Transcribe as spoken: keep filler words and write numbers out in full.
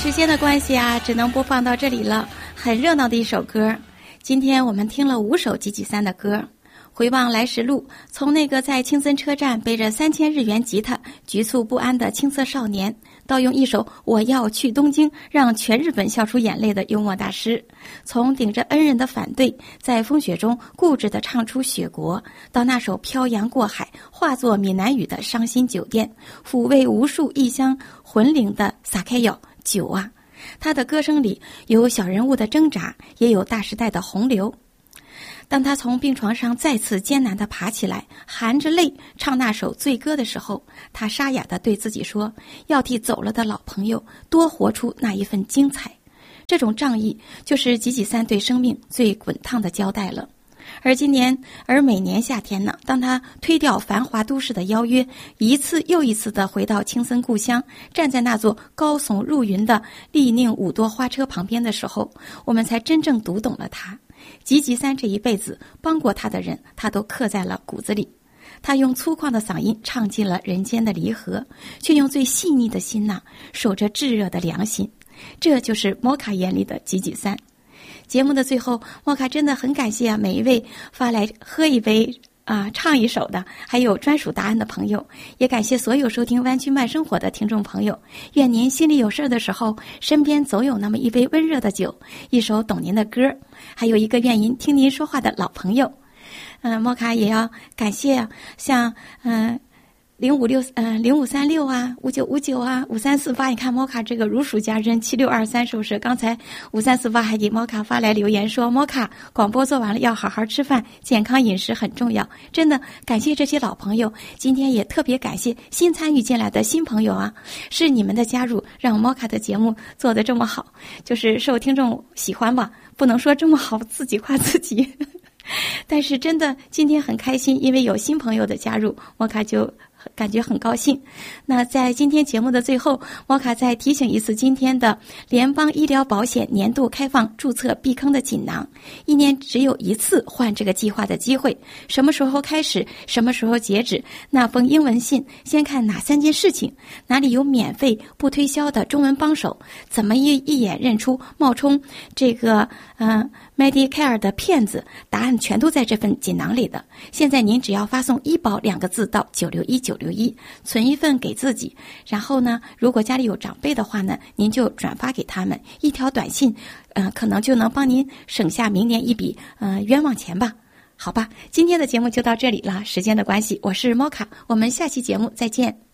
时间的关系啊，只能播放到这里了。很热闹的一首歌，今天我们听了五首吉吉三的歌。回望来时路，从那个在青森车站背着三千日元吉他局促不安的青涩少年，到用一首我要去东京让全日本笑出眼泪的幽默大师，从顶着恩人的反对在风雪中固执地唱出雪国，到那首漂洋过海化作闽南语的伤心酒店，抚慰无数异乡魂灵的撒开药酒啊。他的歌声里有小人物的挣扎，也有大时代的洪流。当他从病床上再次艰难地爬起来，含着泪唱那首醉歌的时候，他沙哑地对自己说，要替走了的老朋友多活出那一份精彩。这种仗义就是吉吉三对生命最滚烫的交代了。而今年而每年夏天呢，当他推掉繁华都市的邀约，一次又一次地回到青森故乡，站在那座高耸入云的立宁五多花车旁边的时候，我们才真正读懂了他。吉吉三这一辈子帮过他的人，他都刻在了骨子里。他用粗犷的嗓音唱尽了人间的离合，却用最细腻的心呐守着炙热的良心。这就是摩卡眼里的吉吉三。节目的最后，摩卡真的很感谢啊每一位发来喝一杯啊唱一首的，还有专属答案的朋友，也感谢所有收听湾区慢生活的听众朋友。愿您心里有事的时候，身边总有那么一杯温热的酒，一首懂您的歌，还有一个愿意听您说话的老朋友。嗯、呃，摩卡也要感谢啊，像嗯。呃零五六呃零五三六啊，五九五九啊，五三四八，你看摩卡这个如数家珍，七六二三是不是？刚才五三四八还给摩卡发来留言说，摩卡广播做完了要好好吃饭，健康饮食很重要。真的感谢这些老朋友，今天也特别感谢新参与进来的新朋友啊，是你们的加入让摩卡的节目做得这么好，就是受听众喜欢吧，不能说这么好自己夸自己。但是真的今天很开心，因为有新朋友的加入，摩卡就感觉很高兴。那在今天节目的最后，摩卡再提醒一次今天的联邦医疗保险年度开放注册避坑的锦囊，一年只有一次换这个计划的机会，什么时候开始，什么时候截止，那封英文信先看哪三件事情，哪里有免费不推销的中文帮手，怎么一一眼认出冒充这个嗯、呃、Medicare 的骗子，答案全都在这份锦囊里的。现在您只要发送医保两个字到九六一九六一，存一份给自己，然后呢，如果家里有长辈的话呢，您就转发给他们一条短信，呃，可能就能帮您省下明年一笔呃冤枉钱吧。好吧，今天的节目就到这里了，时间的关系，我是摩卡，我们下期节目再见。